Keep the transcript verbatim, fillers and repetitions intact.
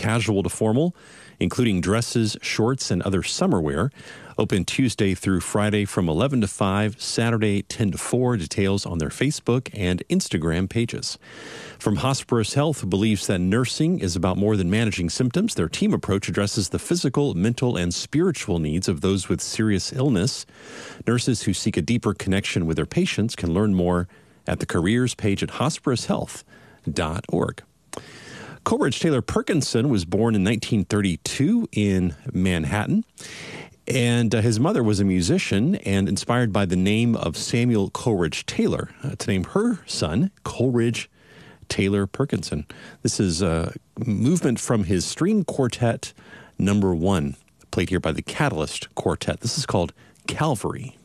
casual to formal, including dresses, shorts, and other summer wear. Open Tuesday through Friday from eleven to five, Saturday ten to four. Details on their Facebook and Instagram pages. From Hosperis Health, who believes that nursing is about more than managing symptoms, their team approach addresses the physical, mental, and spiritual needs of those with serious illness. Nurses who seek a deeper connection with their patients can learn more at the careers page at hosperis health dot org. Coleridge Taylor Perkinson was born in nineteen thirty-two in Manhattan. And uh, his mother was a musician and inspired by the name of Samuel Coleridge Taylor uh, to name her son Coleridge Taylor Perkinson. This is a movement from his string quartet number one, played here by the Catalyst Quartet. This is called Calvary.